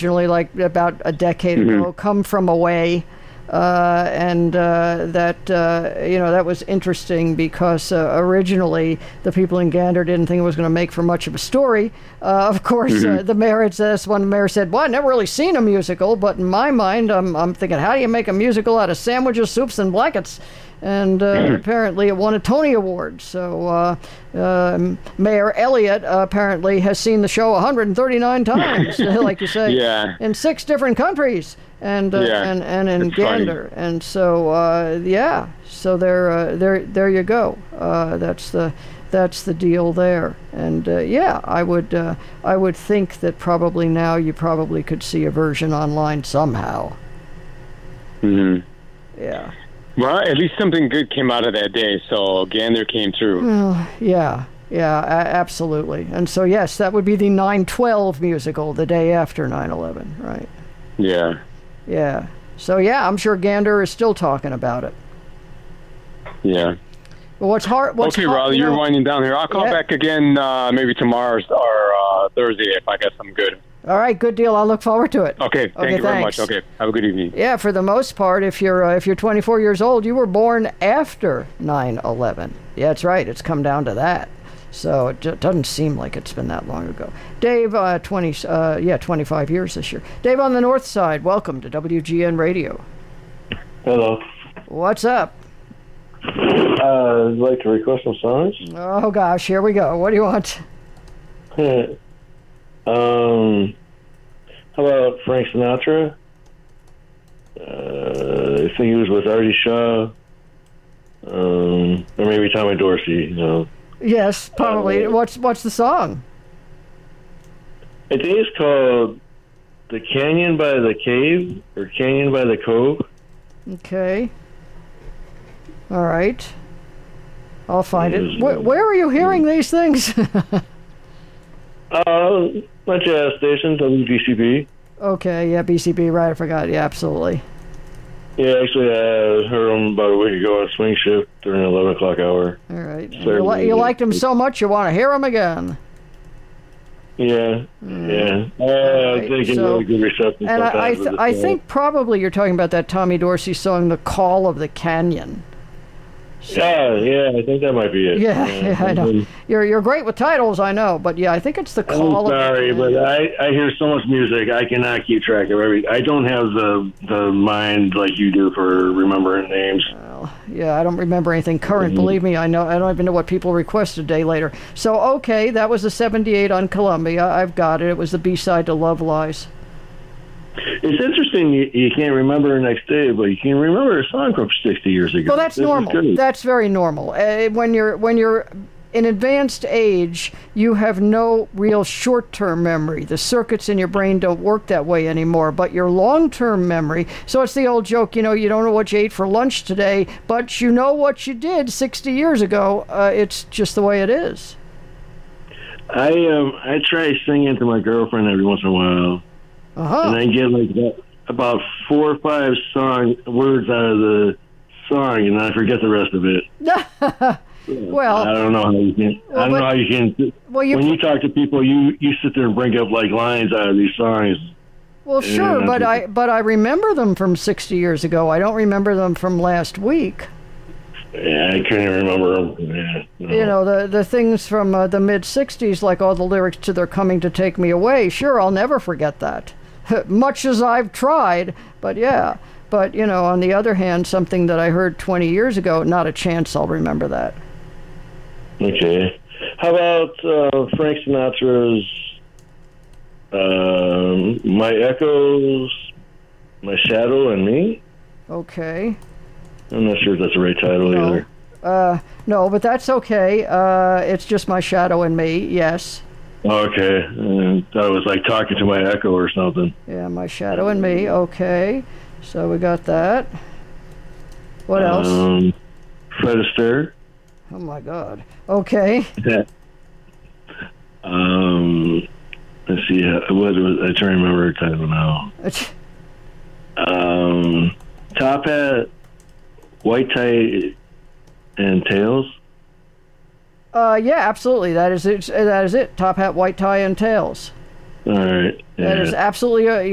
originally, like about a decade ago, Come From Away. That was interesting because originally the people in Gander didn't think it was going to make for much of a story. Of course, the mayor had said, one mayor said, well, I've never really seen a musical, but in my mind, I'm thinking, how do you make a musical out of sandwiches, soups, and blankets? And apparently it won a Tony Award. So Mayor Elliott apparently has seen the show 139 times, like you say, in 6 different countries. And in Gander, funny. And so so there you go. That's the deal there. And I would think that probably now you probably could see a version online somehow. Yeah. Well, at least something good came out of that day. So Gander came through. Yeah, absolutely. And so yes, that would be the 9/12 musical, the day after 9/11, right? Yeah. Yeah. So, I'm sure Gander is still talking about it. Yeah. Well, what's hard... Okay, Raleigh, you're winding down here. I'll call back again maybe tomorrow or Thursday if I guess I'm good. All right, good deal. I'll look forward to it. Okay, thank you very much. Okay, have a good evening. Yeah, for the most part, if you're 24 years old, you were born after 9/11. Yeah, that's right. It's come down to that. So it doesn't seem like it's been that long ago. Dave, 25 years this year. Dave on the North Side, welcome to WGN Radio. Hello. What's up? I'd like to request some songs. Oh, gosh, here we go. What do you want? How about Frank Sinatra? I think he was with Artie Shaw. Or maybe Tommy Dorsey, Yes, probably. What's the song? I think it's called The Canyon by the Cave or Canyon by the Cove. Okay. All right. I'll find it. Where are you hearing these things? My jazz station, WBCB. Okay, yeah, BCB, right, I forgot. Yeah, absolutely. Yeah, actually, I heard them about a week ago on Swing Shift during the 11 o'clock hour. All right. You liked them so much you want to hear them again. Yeah. I think it's really good reception. And I think probably you're talking about that Tommy Dorsey song, The Call of the Canyon. So, I think that might be it. Yeah, I know. You're great with titles, I know, but I think it's The Call of the Canyon. Sorry, but I hear so much music, I cannot keep track of everything. I don't have the mind like you do for remembering names. Well, I don't remember anything current. Believe me, I don't even know what people request a day later. So, okay, that was the 78 on Columbia. I've got it. It was the B-side to Love Lies. It's interesting you can't remember the next day, but you can remember a song from 60 years ago. Well, that's normal. That's very normal. When you're in advanced age, you have no real short-term memory. The circuits in your brain don't work that way anymore, but your long-term memory... So it's the old joke, you don't know what you ate for lunch today, but you know what you did 60 years ago. It's just the way it is. I try singing to my girlfriend every once in a while. And I get about 4 or 5 words out of the song, and I forget the rest of it. Well, I don't know how you can. I don't know how you can. When you talk to people, you sit there and bring up lines out of these songs. Well, sure, but I remember them from 60 years ago. I don't remember them from last week. Yeah, I can't even remember them. Yeah, no. The things from the mid-'60s, like all the lyrics to They're Coming to Take Me Away. Sure, I'll never forget that. Much as I've tried, but yeah. But, on the other hand, something that I heard 20 years ago, not a chance I'll remember that. Okay. How about Frank Sinatra's My Echoes, My Shadow and Me? Okay. I'm not sure if that's the right title either. No, but that's okay. It's just My Shadow and Me, yes. Okay. I thought it was like Talking to My Echo or something. Yeah, My Shadow and Me, okay. So we got that. What else? Fred Astaire. Oh, my God. Okay. Let's see. What was I trying to remember her title now? Top Hat, White Tie, and Tails. Yeah, absolutely. That is it. Top Hat, White Tie, and Tails. All right. Yeah. That is absolutely